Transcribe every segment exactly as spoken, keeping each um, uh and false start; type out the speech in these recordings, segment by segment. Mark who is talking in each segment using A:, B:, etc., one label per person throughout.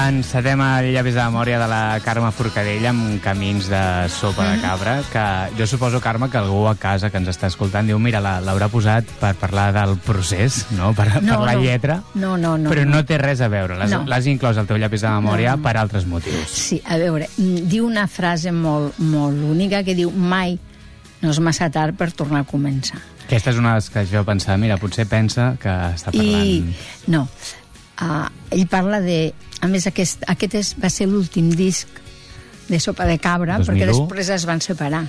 A: encetem el llavis de memòria de la Carme Forcadell amb Camins de sopa de cabra, que jo suposo, Carme, que algú a casa que ens està escoltant diu, mira, l'haurà posat per parlar del procés, no? Per, no, per la
B: no.
A: lletra,
B: no, no, no,
A: però
B: no.
A: no té res a veure. L'has
B: no.
A: inclòs al teu llapis de memòria
B: no, no.
A: per altres motius.
B: Sí, a veure, diu una frase molt, molt única que diu, mai no és massa tard per tornar a començar.
A: Aquesta és una de les que jo pensava, mira, potser pensa que està parlant...
B: I, no, uh, ell parla de... A més, aquest, aquest és, va ser l'últim disc de Sopa de Cabra,
A: dos mil u.
B: perquè després es van separar.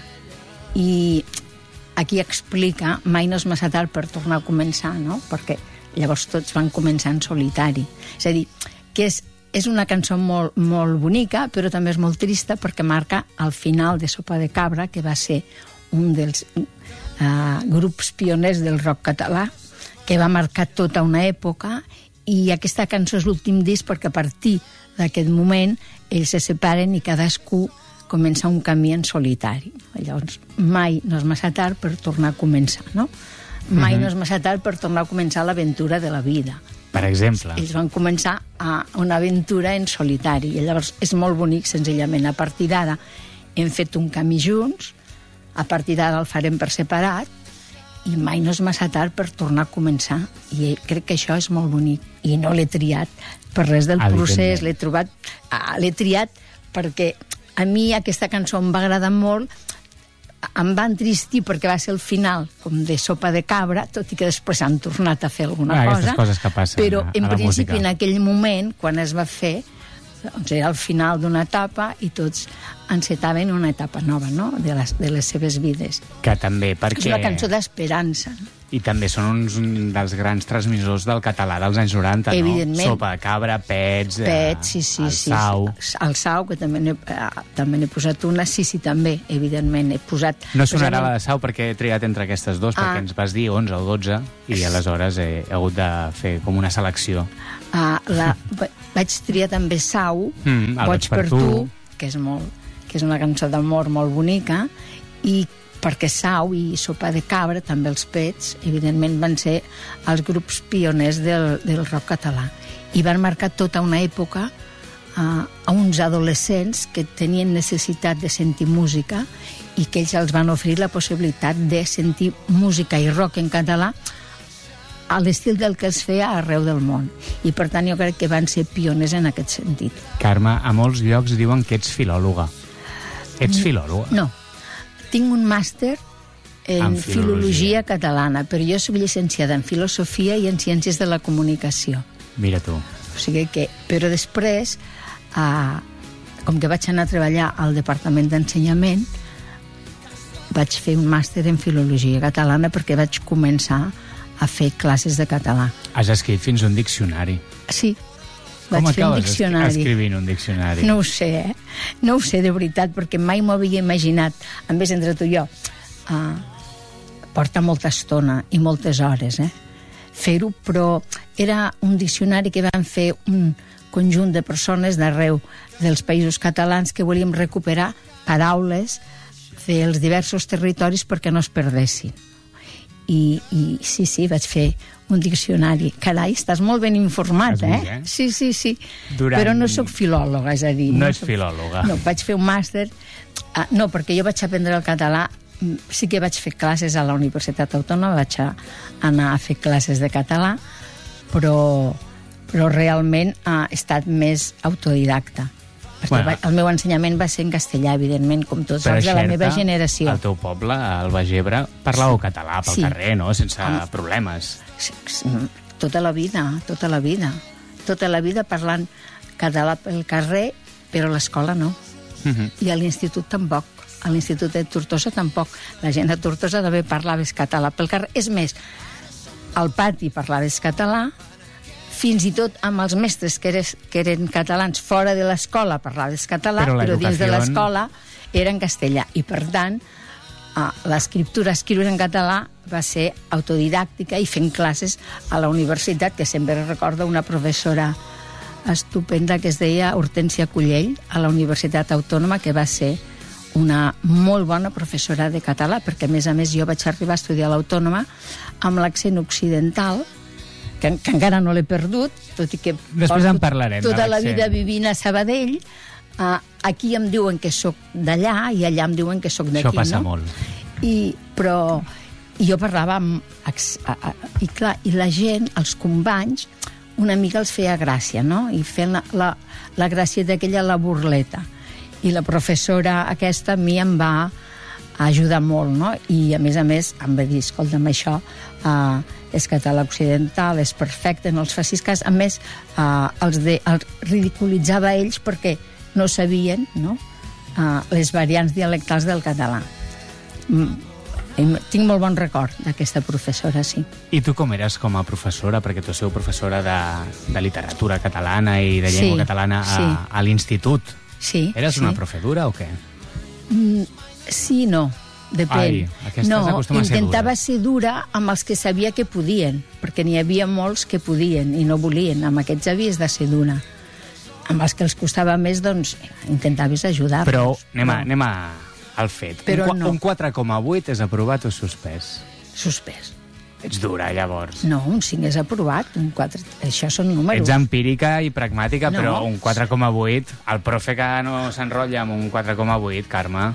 B: I aquí explica, mai no és massa tard per tornar a començar, no? Perquè llavors tots van començar en solitari. És a dir, que és, és una cançó molt, molt bonica, però també és molt trista perquè marca el final de Sopa de Cabra, que va ser un dels uh, grups pioners del rock català, que va marcar tota una època, i aquesta cançó és l'últim disc perquè a partir d'aquest moment ells se separen i cadascú comença un camí en solitari. Llavors, mai no és massa tard per tornar a començar, no? Mai mm-hmm. no és massa tard per tornar a començar l'aventura de la vida.
A: Per exemple.
B: Ells van començar a una aventura en solitari, i llavors és molt bonic, senzillament. A partir d'ara hem fet un camí junts, a partir d'ara el farem per separat, i mai no és massa tard per tornar a començar. I crec que això és molt bonic. I no l'he triat per res del procés, l'he trobat... Ah, l'he triat perquè a mi aquesta cançó em va agradar molt, em va entristir perquè va ser el final com de Sopa de Cabra, tot i que després han tornat a fer alguna
A: ah,
B: cosa,
A: coses que passen
B: però
A: a, a
B: en principi
A: música.
B: En aquell moment, quan es va fer, doncs era el final d'una etapa i tots encetaven una etapa nova, no?, de les, de les seves vides.
A: Que també, perquè...
B: És una cançó d'esperança.
A: I també són uns un dels grans transmissors del català dels anys noranta, no?
B: Evidentment.
A: Sopa de Cabra, Pets,
B: Pets, sí, sí,
A: el
B: sí,
A: Sau...
B: Sí. El Sau, que també n'he també n'he posat una, sí, sí, també, evidentment, he posat...
A: No sonarà la de Sau perquè he triat entre aquestes dues, ah. perquè ens vas dir onze o dotze, i aleshores he, he hagut de fer com una selecció.
B: Ah, la, vaig triar també Sau,
A: mm,
B: Boig per tu, que és, molt, que és una cançó d'amor molt bonica, i perquè Sau i Sopa de Cabra, també els Pets, evidentment van ser els grups pioners del, del rock català. I van marcar tota una època uh, a uns adolescents que tenien necessitat de sentir música i que ells els van oferir la possibilitat de sentir música i rock en català a l'estil del que es feia arreu del món. I per tant jo crec que van ser pioners en aquest sentit.
A: Carme, a molts llocs diuen que ets filòloga. Ets filòloga?
B: No. Tinc un màster en,
A: en
B: filologia. filologia catalana, però jo soc llicenciada en filosofia i en ciències de la comunicació.
A: Mira tu.
B: O sigui que... Però després, eh, com que vaig anar a treballar al Departament d'Ensenyament, vaig fer un màster en filologia catalana perquè vaig començar a fer classes de català.
A: Has escrit fins un diccionari.
B: Sí,
A: vaig
B: Com fer un
A: diccionari. Com escrivint un diccionari?
B: No ho sé, eh? No ho sé de veritat, perquè mai m'ho havia imaginat. A més, entre tu i jo, uh, porta molta estona i moltes hores, eh? Fer-ho, però era un diccionari que van fer un conjunt de persones d'arreu dels països catalans que volíem recuperar paraules dels diversos territoris perquè no es perdessin. I, i sí, sí, vaig fer un diccionari. Carai, estàs molt ben informat, eh?
A: eh?
B: Sí, sí, sí.
A: Durant...
B: Però no sóc filòloga, és a dir...
A: No,
B: no
A: ets
B: soc...
A: filòloga.
B: No, vaig fer un màster... Ah, no, perquè jo vaig aprendre el català... Sí que vaig fer classes a la Universitat Autònoma, vaig a anar a fer classes de català, però, però realment ah, he estat més autodidacta. Perquè bueno, el meu ensenyament va ser en castellà, evidentment, com tots els de la meva generació.
A: Al teu poble, al Baix Ebre, parlàveu català pel
B: sí.
A: carrer, no? Sense Am... problemes.
B: Tota la vida, tota la vida. Tota la vida parlant català pel carrer, però a l'escola no. Uh-huh. I a l'institut tampoc. A l'institut de Tortosa tampoc. La gent de Tortosa també parlaves català pel carrer. És més, al pati parlaves català, fins i tot amb els mestres que, eres, que eren catalans fora de l'escola parlaves català, però, però dins de l'escola era en castellà. I per tant, l'escriptura, escriure en català va ser autodidàctica i fent classes a la universitat, que sempre recordo una professora estupenda que es deia Hortència Cullell, a la Universitat Autònoma, que va ser una molt bona professora de català, perquè a més a més jo vaig arribar a estudiar a l'Autònoma amb l'accent occidental, que, que encara no l'he perdut, tot i que
A: després en parlarem,
B: tota la
A: l'accent.
B: vida vivint a Sabadell. Uh, aquí em diuen que sóc d'allà i allà em diuen que sóc d'aquí.
A: Això passa
B: no?
A: molt.
B: I, però i jo parlava amb... A, a, i clar, i la gent, els companys, una mica els feia gràcia, no? I feien la, la, la gràcia d'aquella, la burleta. I la professora aquesta a mi em va ajudar molt, no? I a més a més em va dir, escolta'm, això uh, és català occidental, és perfecte, no els facis cas. A més, uh, els, de, els ridiculitzava ells perquè no sabien, no? Uh, les variants dialectals del català. Mm. Tinc molt bon record d'aquesta professora, sí.
A: I tu com eres com a professora? Perquè tu sou professora de, de literatura catalana i de llengua
B: sí,
A: catalana a,
B: sí.
A: a l'institut.
B: Sí.
A: Eres
B: sí.
A: una profe dura o què?
B: Mm, sí, no. Depèn.
A: Ai, aquestes
B: no,
A: acostumen a ser
B: intentava
A: dures.
B: ser dura amb els que sabia que podien, perquè n'hi havia molts que podien i no volien. Amb aquests havies de ser dura. Amb els que els costava més, doncs, intentaves ajudar-los.
A: Però anem, a, anem a, al fet.
B: Però
A: un,
B: no.
A: un quatre coma vuit és aprovat o suspès?
B: Suspès.
A: Ets dura, llavors.
B: No, un cinc és aprovat, un quatre... Això són números.
A: Ets empírica i pragmàtica,
B: no.
A: Però un quatre coma vuit... El profe que no s'enrotlla amb un quatre coma vuit, Carme...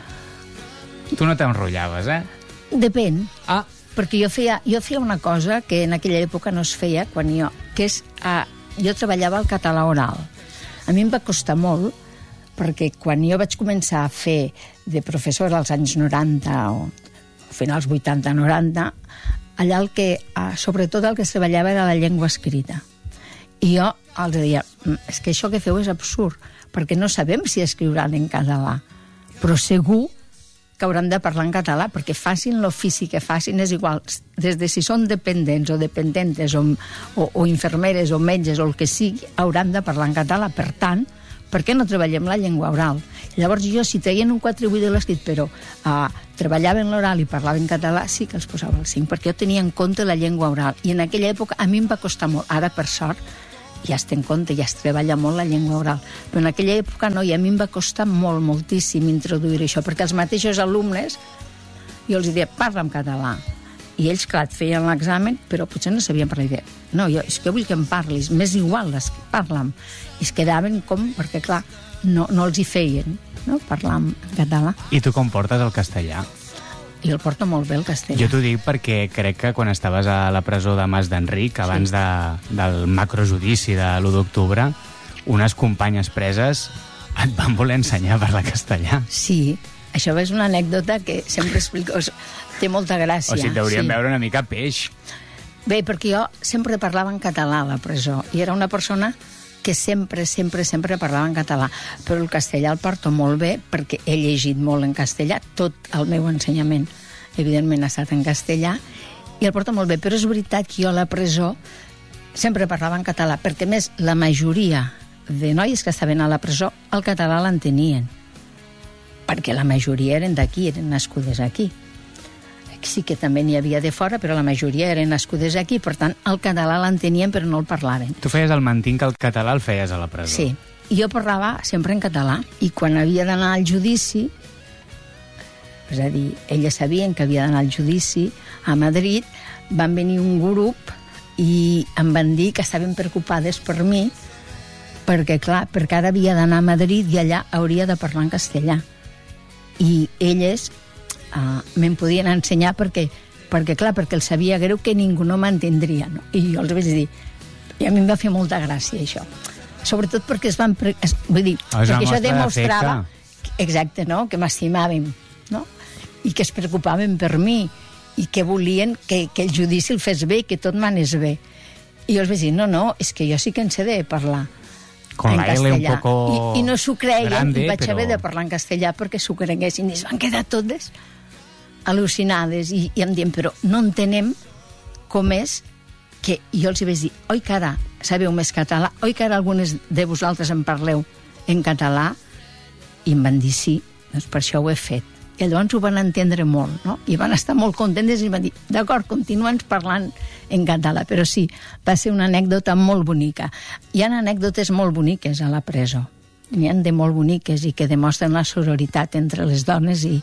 A: Tu no t'enrotllaves, eh?
B: Depèn.
A: Ah.
B: Perquè jo feia, jo feia una cosa que en aquella època no es feia, quan jo... Que és... Uh, jo treballava el català oral. A mi em va costar molt, perquè quan jo vaig començar a fer de professora als anys noranta o finals vuitanta noranta, allà el que, uh, sobretot el que es treballava era la llengua escrita. I jo els deia, és que això que feu és absurd, perquè no sabem si escriuran en català, però segur que hauran de parlar en català, perquè facin l'ofici que facin, és igual, des de si són dependents o dependentes o, o, o infermeres o metges o el que sigui, hauran de parlar en català. Per tant, per què no treballem la llengua oral? Llavors jo, si traien un quatre coma vuit de l'escrit, però uh, treballava en l'oral i parlava en català, sí que els posava el cinc, perquè jo tenia en compte la llengua oral. I en aquella època a mi em va costar molt. Ara, per sort, ja es té en compte, ja es treballa molt la llengua oral. Però en aquella època no, i a mi em va costar molt, moltíssim introduir això, perquè els mateixos alumnes, jo els deia, parla en català. I ells, clar, et feien l'examen, però potser no sabien parlar. I deia, no, jo, és que vull que em parlis, m'és igual, parla'm. I es quedaven com, perquè clar, no, no els hi feien, no?, parlar en català.
A: I tu com portes el castellà?
B: I el porto molt bé, el castellà.
A: Jo t'ho dic perquè crec que quan estaves a la presó de Mas d'Enric, abans sí. de, del macrojudici de l'u d'octubre, unes companyes preses et van voler ensenyar a parlar castellà.
B: Sí, això és una anècdota que sempre explico, té molta gràcia.
A: O sigui, t'haurien
B: sí.
A: veure una mica peix.
B: Bé, perquè jo sempre parlava en català a la presó, i era una persona que sempre, sempre, sempre parlava en català, però el castellà el porto molt bé perquè he llegit molt en castellà, tot el meu ensenyament, evidentment, ha estat en castellà, i el porto molt bé, però és veritat que jo a la presó sempre parlava en català, perquè més la majoria de noies que estaven a la presó el català l'entenien, perquè la majoria eren d'aquí, eren nascudes aquí. Sí que també n'hi havia de fora, però la majoria eren nascudes aquí, per tant, el català l'entenien però no el parlaven.
A: Tu feies el mantinc que el català el feies a la presó.
B: Sí, i jo parlava sempre en català, i quan havia d'anar al judici, és a dir, elles sabien que havia d'anar al judici a Madrid, van venir un grup i em van dir que estaven preocupades per mi, perquè, clar, perquè ara havia d'anar a Madrid i allà hauria de parlar en castellà. I elles Uh, me'n podien ensenyar perquè, perquè, clar, perquè els sabia greu que ningú no m'entendria, no? I jo els vaig dir, i a mi em va fer molta gràcia això, sobretot perquè es van pre... es, vull dir,
A: oh, perquè
B: això demostrava que, exacte, no?, que m'estimàvem, no?, i que es preocupaven per mi i que volien que, que el judici el fes bé, que tot m'anés bé. I jo els vaig dir, no, no, és que jo sí que en sé de parlar
A: con la L un poco
B: I, i no s'ho creien,
A: grande,
B: i vaig
A: però...
B: haver de parlar en castellà perquè s'ho creguessin, i es van quedar totes al·lucinades, i, i em diuen, però no entenem com és que... I jo els hi vaig dir, oi que ara sabeu més català? Oi que ara algunes de vosaltres en parleu en català? I em van dir sí, doncs per això ho he fet. I llavors ho van entendre molt, no? I van estar molt contentes i van dir, d'acord, continua'ns parlant en català. Però sí, va ser una anècdota molt bonica. Hi ha anècdotes molt boniques a la presó. N'hi ha de molt boniques i que demostren la sororitat entre les dones i,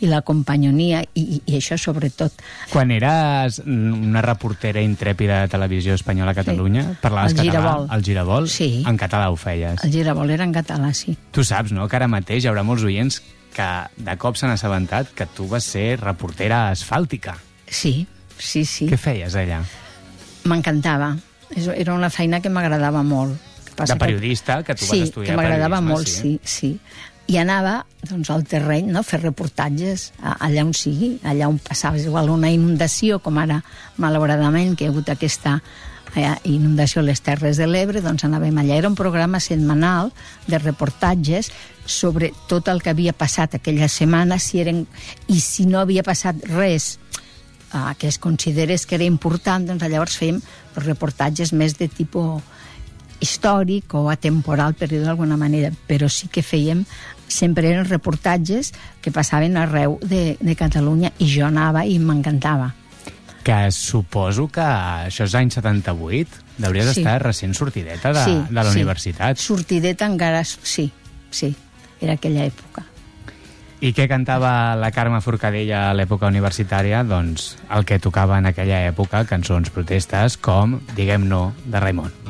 B: i la companyonia, i, i això sobretot.
A: Quan eres una reportera intrèpida de Televisió Espanyola a Catalunya, sí. parlaves
B: el
A: català?
B: Girabol.
A: El Girabol?
B: Sí.
A: En català ho feies?
B: El Girabol era en català, sí.
A: Tu saps, no?, que ara mateix hi haurà molts oients que de cop s'han assabentat que tu vas ser reportera asfàltica.
B: Sí, sí, sí.
A: Què feies allà?
B: M'encantava. Era una feina que m'agradava molt.
A: De periodista, que tu
B: sí,
A: vas estudiar
B: que m'agradava molt,
A: sí.
B: sí, sí. I anava doncs, al terreny, no?, a fer reportatges allà on sigui, allà on passava igual una inundació, com ara, malauradament, que hi ha hagut aquesta eh, inundació a les Terres de l'Ebre, doncs anàvem allà. Era un programa setmanal de reportatges sobre tot el que havia passat aquella setmana, si eren, i si no havia passat res eh, que es considerés que era important, doncs llavors fèiem reportatges més de tipus històric o atemporal, per dir-ho d'alguna manera, però sí que fèiem, sempre eren reportatges que passaven arreu de, de Catalunya, i jo anava i m'encantava.
A: Que suposo que això és any setanta-vuit, hauries sí. d'estar recent sortideta de,
B: sí,
A: de la
B: sí.
A: universitat.
B: Sortideta encara, sí, sí, era aquella època.
A: I què cantava la Carme Forcadell a l'època universitària? Doncs el que tocava en aquella època, cançons protestes com Diguem no, de Raimon.